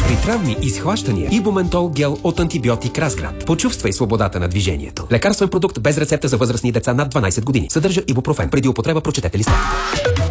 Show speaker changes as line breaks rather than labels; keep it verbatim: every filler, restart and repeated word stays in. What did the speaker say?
При травми и схващания Ибументол гел от антибиотик Разград. Почувствай свободата на движението. Лекарствен продукт без рецепта за възрастни деца над дванайсет години. Съдържа ибупрофен. Преди употреба прочетете листовките.